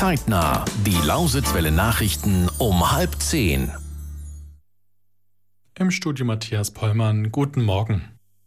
Zeitnah. Die Lausitzwelle Nachrichten um 9:30. Im Studio Matthias Pollmann. Guten Morgen.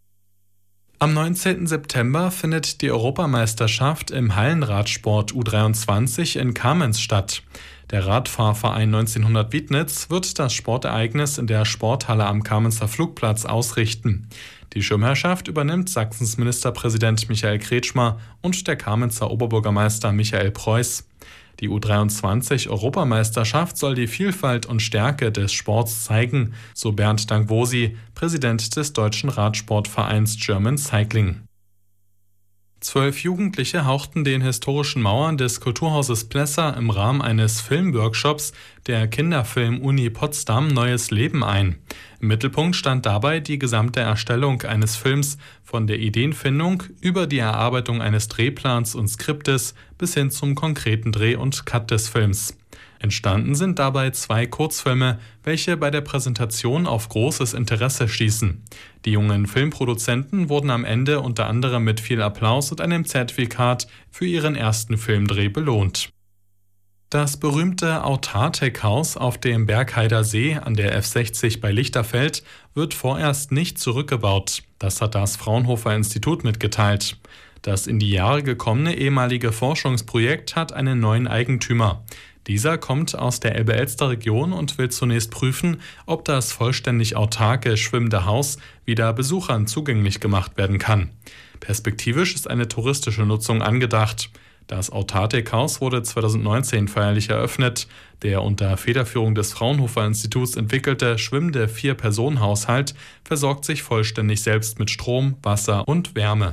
Am 19. September findet die Europameisterschaft im Hallenradsport U23 in Kamenz statt. Der Radfahrverein 1900 Wiednitz wird das Sportereignis in der Sporthalle am Kamenzer Flugplatz ausrichten. Die Schirmherrschaft übernimmt Sachsens Ministerpräsident Michael Kretschmer und der Kamenzer Oberbürgermeister Michael Preuß. Die U23-Europameisterschaft soll die Vielfalt und Stärke des Sports zeigen, so Bernd Dangwosi, Präsident des deutschen Radsportvereins German Cycling. 12 Jugendliche hauchten den historischen Mauern des Kulturhauses Plessa im Rahmen eines Filmworkshops der Kinderfilm-Uni Potsdam neues Leben ein. Im Mittelpunkt stand dabei die gesamte Erstellung eines Films, von der Ideenfindung über die Erarbeitung eines Drehplans und Skriptes bis hin zum konkreten Dreh und Cut des Films. Entstanden sind dabei 2 Kurzfilme, welche bei der Präsentation auf großes Interesse stießen. Die jungen Filmproduzenten wurden am Ende unter anderem mit viel Applaus und einem Zertifikat für ihren ersten Filmdreh belohnt. Das berühmte Autartek-Haus auf dem Bergheider See an der F60 bei Lichterfeld wird vorerst nicht zurückgebaut. Das hat das Fraunhofer-Institut mitgeteilt. Das in die Jahre gekommene ehemalige Forschungsprojekt hat einen neuen Eigentümer. Dieser kommt aus der Elbe-Elster-Region und will zunächst prüfen, ob das vollständig autarke schwimmende Haus wieder Besuchern zugänglich gemacht werden kann. Perspektivisch ist eine touristische Nutzung angedacht. Das Autartek-Haus wurde 2019 feierlich eröffnet. Der unter Federführung des Fraunhofer-Instituts entwickelte schwimmende 4-Personen-Haushalt versorgt sich vollständig selbst mit Strom, Wasser und Wärme.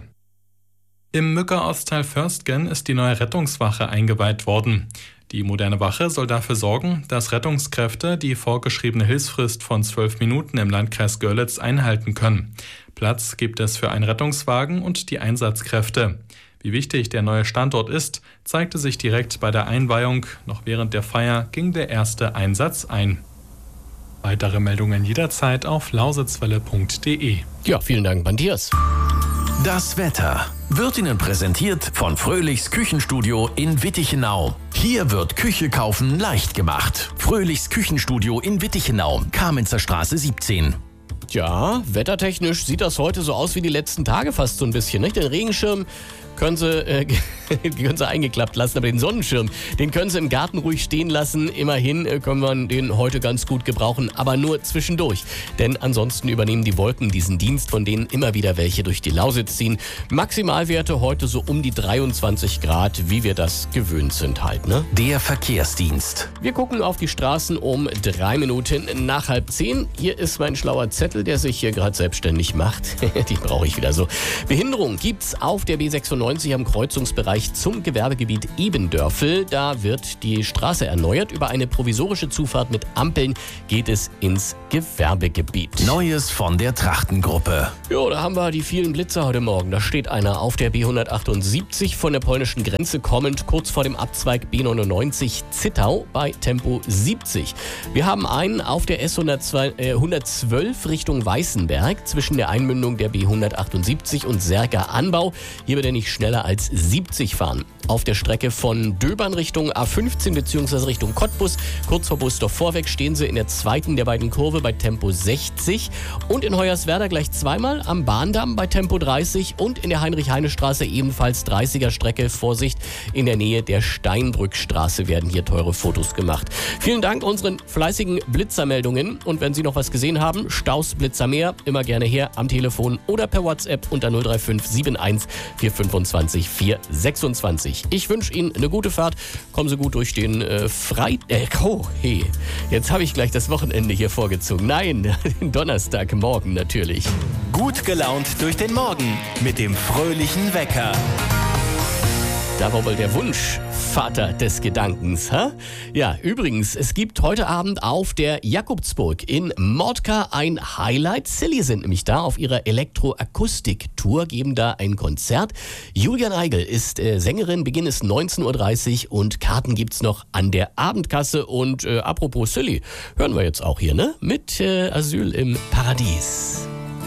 Im Mücker-Ortsteil Förstgen ist die neue Rettungswache eingeweiht worden. Die moderne Wache soll dafür sorgen, dass Rettungskräfte die vorgeschriebene Hilfsfrist von 12 Minuten im Landkreis Görlitz einhalten können. Platz gibt es für einen Rettungswagen und die Einsatzkräfte. Wie wichtig der neue Standort ist, zeigte sich direkt bei der Einweihung. Noch während der Feier ging der erste Einsatz ein. Weitere Meldungen jederzeit auf lausitzwelle.de. Ja, vielen Dank, Matthias. Das Wetter wird Ihnen präsentiert von Fröhlichs Küchenstudio in Wittichenau. Hier wird Küche kaufen leicht gemacht. Fröhlichs Küchenstudio in Wittichenau, Kamenzer Straße 17. Ja, wettertechnisch sieht das heute so aus wie die letzten Tage fast so ein bisschen, nicht? Den Regenschirm können Sie eingeklappt lassen, aber den Sonnenschirm, den können Sie im Garten ruhig stehen lassen. Immerhin können wir den heute ganz gut gebrauchen, aber nur zwischendurch. Denn ansonsten übernehmen die Wolken diesen Dienst, von denen immer wieder welche durch die Lausitz ziehen. Maximalwerte heute so um die 23 Grad, wie wir das gewöhnt sind halt, ne? Der Verkehrsdienst. Wir gucken auf die Straßen um 3 Minuten nach 9:30. Hier ist mein schlauer Zettel, der sich hier gerade selbstständig macht. Die brauche ich wieder so. Behinderung gibt's auf der B96 am Kreuzungsbereich zum Gewerbegebiet Ebendörfel. Da wird die Straße erneuert. Über eine provisorische Zufahrt mit Ampeln geht es ins Gewerbegebiet. Neues von der Trachtengruppe. Jo, da haben wir die vielen Blitzer heute Morgen. Da steht einer auf der B178 von der polnischen Grenze kommend, kurz vor dem Abzweig B99 Zittau bei Tempo 70. Wir haben einen auf der S112 Richtung Weißenberg zwischen der Einmündung der B178 und Serker Anbau. Hier wird er nicht schneller als 70 fahren. Auf der Strecke von Döbern Richtung A15 bzw. Richtung Cottbus, kurz vor Busdorf-Vorweg, stehen Sie in der zweiten der beiden Kurve bei Tempo 60 und in Hoyerswerda gleich zweimal am Bahndamm bei Tempo 30 und in der Heinrich-Heine-Straße ebenfalls 30er Strecke. Vorsicht, in der Nähe der Steinbrückstraße werden hier teure Fotos gemacht. Vielen Dank unseren fleißigen Blitzermeldungen und wenn Sie noch was gesehen haben, Staus, Blitzer mehr, immer gerne her am Telefon oder per WhatsApp unter 035 71 425 426. Ich wünsche Ihnen eine gute Fahrt. Kommen Sie gut durch den jetzt habe ich gleich das Wochenende hier vorgezogen. Nein, den Donnerstagmorgen natürlich. Gut gelaunt durch den Morgen mit dem fröhlichen Wecker. Da war wohl der Wunsch, Vater des Gedankens, hä? Ja, übrigens, es gibt heute Abend auf der Jakobsburg in Mordka ein Highlight. Silly sind nämlich da auf ihrer Elektroakustik-Tour, geben da ein Konzert. Julian Eigel ist Sängerin, Beginn ist 19:30 Uhr und Karten gibt's noch an der Abendkasse. Und apropos Silly, hören wir jetzt auch hier, ne? Mit Asyl im Paradies.